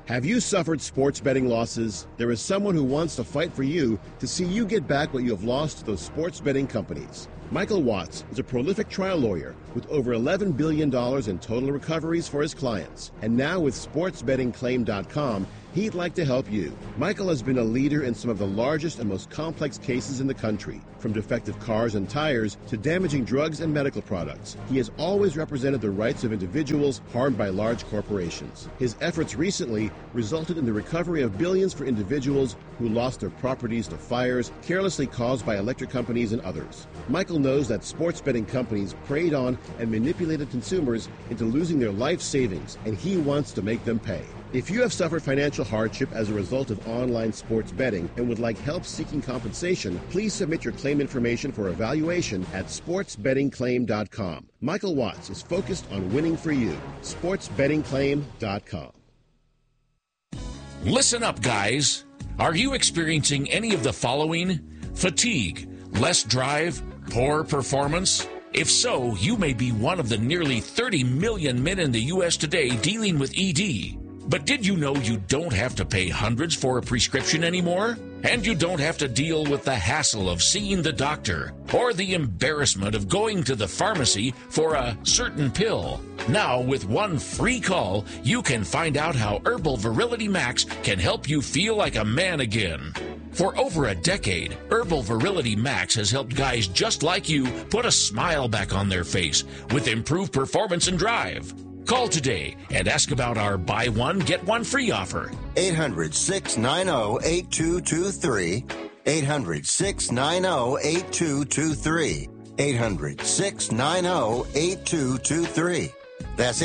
Have you suffered sports betting losses? There is someone who wants to fight for you to see you get back what you have lost to those sports betting companies. Michael Watts is a prolific trial lawyer with over $11 billion in total recoveries for his clients. And now with SportsBettingClaim.com, he'd like to help you. Michael has been a leader in some of the largest and most complex cases in the country, from defective cars and tires to damaging drugs and medical products. He has always represented the rights of individuals harmed by large corporations. His efforts recently resulted in the recovery of billions for individuals who lost their properties to fires carelessly caused by electric companies and others. Michael knows that sports betting companies preyed on and manipulated consumers into losing their life savings, and he wants to make them pay. If you have suffered financial hardship as a result of online sports betting and would like help seeking compensation, please submit your claim information for evaluation at sportsbettingclaim.com. Michael Watts is focused on winning for you. sportsbettingclaim.com. Listen up, guys. Are you experiencing any of the following? Fatigue, less drive, poor performance? If so, you may be one of the nearly 30 million men in the U.S. today dealing with ED. But did you know you don't have to pay hundreds for a prescription anymore? And you don't have to deal with the hassle of seeing the doctor or the embarrassment of going to the pharmacy for a certain pill. Now, with one free call, you can find out how Herbal Virility Max can help you feel like a man again. For over a decade, Herbal Virility Max has helped guys just like you put a smile back on their face with improved performance and drive. Call today and ask about our buy one, get one free offer. 800-690-8223. 800-690-8223. 800-690-8223. That's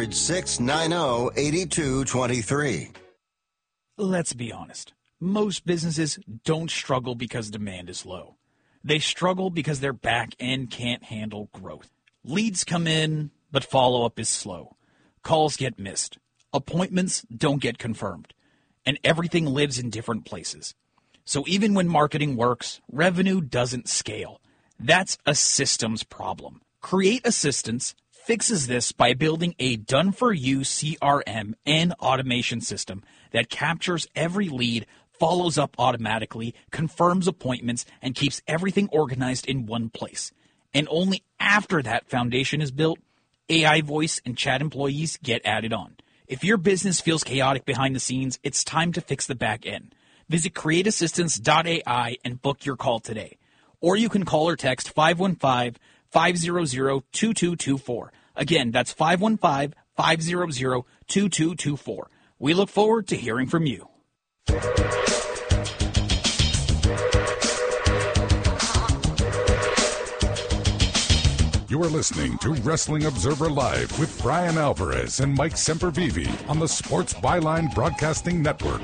800-690-8223. Let's be honest. Most businesses don't struggle because demand is low. They struggle because their back end can't handle growth. Leads come in, but follow-up is slow. Calls get missed. Appointments don't get confirmed. And everything lives in different places. So even when marketing works, revenue doesn't scale. That's a systems problem. Create Assistance fixes this by building a done-for-you CRM and automation system that captures every lead, follows up automatically, confirms appointments, and keeps everything organized in one place. And only after that foundation is built, AI voice and chat employees get added on. If your business feels chaotic behind the scenes, it's time to fix the back end. Visit createassistance.ai and book your call today. Or you can call or text 515-500-2224. Again, that's 515-500-2224. We look forward to hearing from you. You are listening to Wrestling Observer Live with Brian Alvarez and Mike Sempervive on the Sports Byline Broadcasting Network.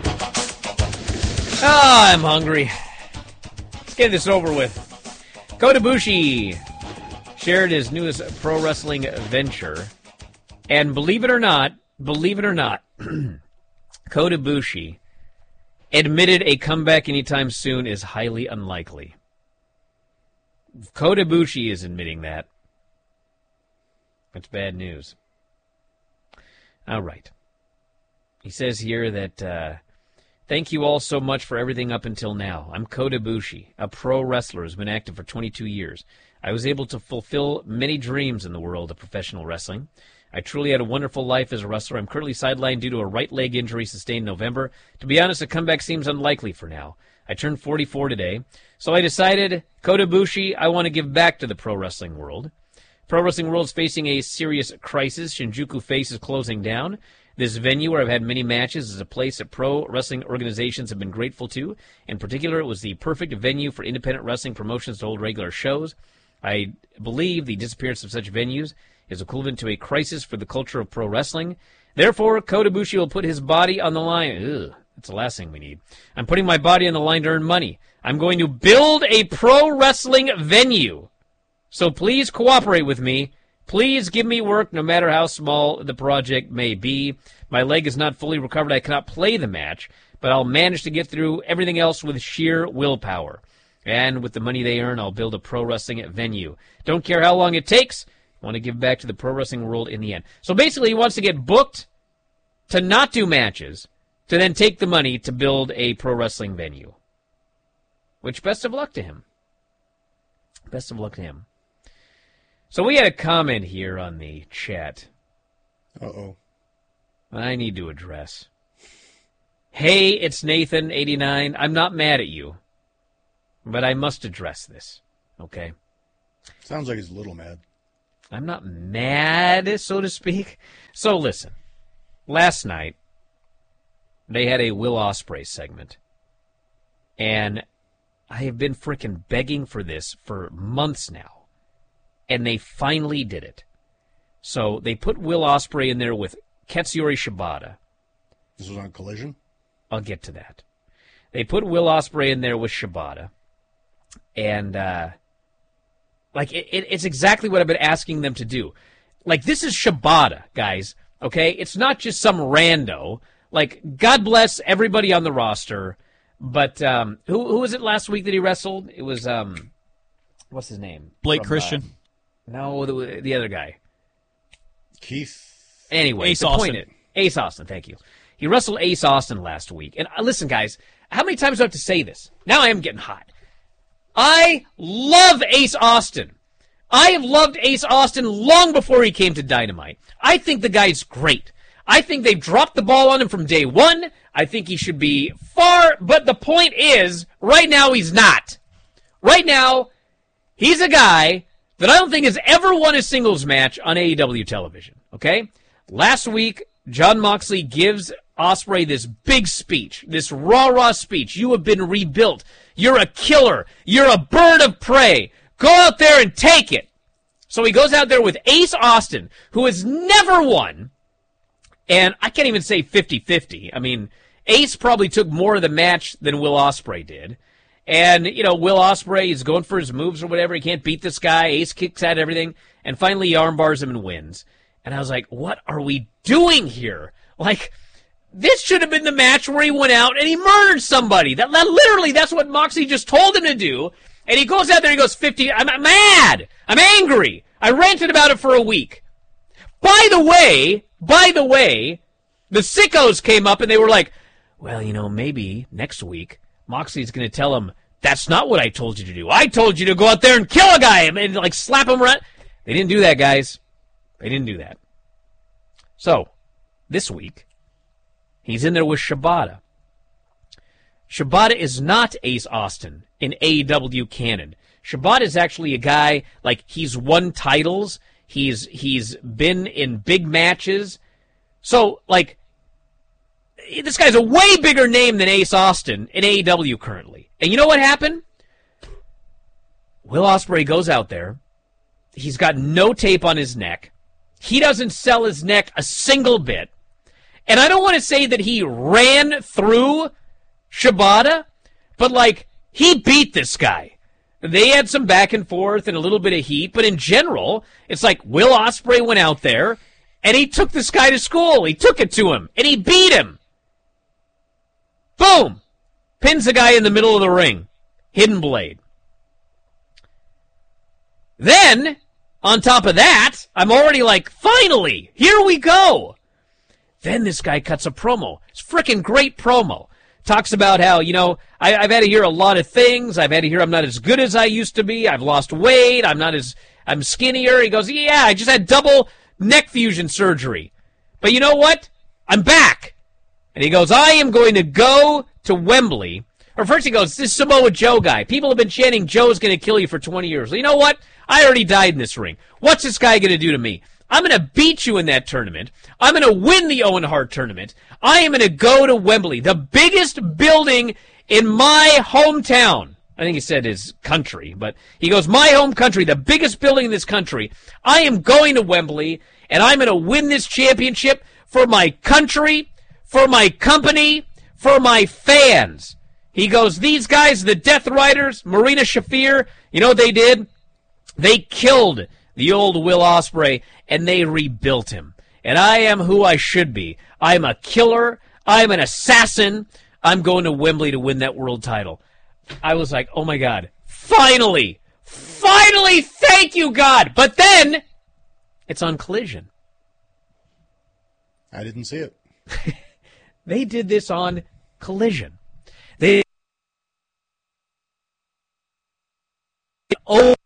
I'm hungry. Let's get this over with. Kota Ibushi shared his newest pro wrestling venture. And believe it or not, Kota Ibushi admitted a comeback anytime soon is highly unlikely. Kota Ibushi is admitting that. That's bad news. All right. He says here that, thank you all so much for everything up until now. I'm Kota Ibushi, a pro wrestler who's been active for 22 years. I was able to fulfill many dreams in the world of professional wrestling. I truly had a wonderful life as a wrestler. I'm currently sidelined due to a right leg injury sustained in November. To be honest, a comeback seems unlikely for now. I turned 44 today, so I decided, Kota Ibushi, I want to give back to the pro wrestling world. Pro wrestling world is facing a serious crisis. Shinjuku Face is closing down. This venue, where I've had many matches, is a place that pro wrestling organizations have been grateful to. In particular, it was the perfect venue for independent wrestling promotions to hold regular shows. I believe the disappearance of such venues is equivalent to a crisis for the culture of pro wrestling. Therefore, Kota Ibushi will put his body on the line. Ugh, that's the last thing we need. I'm putting my body on the line to earn money. I'm going to build a pro wrestling venue. So please cooperate with me. Please give me work no matter how small the project may be. My leg is not fully recovered. I cannot play the match, but I'll manage to get through everything else with sheer willpower. And with the money they earn, I'll build a pro wrestling venue. Don't care how long it takes. I want to give back to the pro wrestling world in the end. So basically, he wants to get booked to not do matches to then take the money to build a pro wrestling venue. Which, best of luck to him. Best of luck to him. So we had a comment here on the chat. Uh-oh. I need to address. Hey, it's Nathan89. I'm not mad at you, but I must address this, okay? Sounds like he's a little mad. I'm not mad, so to speak. So listen, last night, they had a Will Ospreay segment, and I have been frickin' begging for this for months now, and they finally did it. So they put Will Ospreay in there with Katsuyori Shibata. This was on Collision? I'll get to that. They put Will Ospreay in there with Shibata, and it's exactly what I've been asking them to do. Like, this is Shibata, guys, okay? It's not just some rando. Like, God bless everybody on the roster, but who was it last week that he wrestled? It was, what's his name? Blake Christian? No, the other guy. Keith. Anyway, Ace Austin. Ace Austin, thank you. He wrestled Ace Austin last week. And listen, guys, how many times do I have to say this? Now I am getting hot. I love Ace Austin. I have loved Ace Austin long before he came to Dynamite. I think the guy's great. I think they've dropped the ball on him from day one. I think he should be far, but the point is, right now he's not. Right now, he's a guy that I don't think has ever won a singles match on AEW television, okay? Last week, Jon Moxley gives Ospreay this big speech, this rah-rah speech. You have been rebuilt. You're a killer. You're a bird of prey. Go out there and take it. So he goes out there with Ace Austin, who has never won, and I can't even say 50-50. I mean, Ace probably took more of the match than Will Ospreay did. And, you know, Will Ospreay is going for his moves or whatever. He can't beat this guy. Ace kicks at everything. And finally he armbars him and wins. And I was like, what are we doing here? Like, this should have been the match where he went out and he murdered somebody. That literally, that's what Moxley just told him to do. And he goes out there and he goes 50. I'm mad. I'm angry. I ranted about it for a week. By the way, the sickos came up and they were like, well, you know, maybe next week Moxley's going to tell him, that's not what I told you to do. I told you to go out there and kill a guy and like slap him around. They didn't do that, guys. They didn't do that. So, this week, he's in there with Shibata. Shibata is not Ace Austin in AEW canon. Shibata is actually a guy, like, he's won titles. He's been in big matches. So, like, this guy's a way bigger name than Ace Austin in AEW currently. And you know what happened? Will Ospreay goes out there. He's got no tape on his neck. He doesn't sell his neck a single bit. And I don't want to say that he ran through Shibata, but, like, he beat this guy. They had some back and forth and a little bit of heat, but in general, it's like Will Ospreay went out there and he took this guy to school. He took it to him and he beat him. Boom! Pins the guy in the middle of the ring. Hidden blade. Then, on top of that, I'm already like, finally, here we go. Then this guy cuts a promo. It's a freaking great promo. Talks about how, you know, I've had to hear a lot of things. I've had to hear I'm not as good as I used to be. I've lost weight. I'm skinnier. He goes, yeah, I just had double neck fusion surgery. But you know what? I'm back. And he goes, I am going to go to Wembley. Or first he goes, this Samoa Joe guy. People have been chanting Joe's going to kill you for 20 years. Well, you know what? I already died in this ring. What's this guy going to do to me? I'm going to beat you in that tournament. I'm going to win the Owen Hart tournament. I am going to go to Wembley, the biggest building in my hometown. I think he said his country, but he goes, my home country, the biggest building in this country. I am going to Wembley, and I'm going to win this championship for my country, for my company, for my fans. He goes, these guys, the Death Riders, Marina Shafir, you know what they did? They killed the old Will Ospreay, and they rebuilt him. And I am who I should be. I'm a killer. I'm an assassin. I'm going to Wembley to win that world title. I was like, oh my God, finally, thank you, God. But then, it's on Collision. I didn't see it. They did this on Collision. They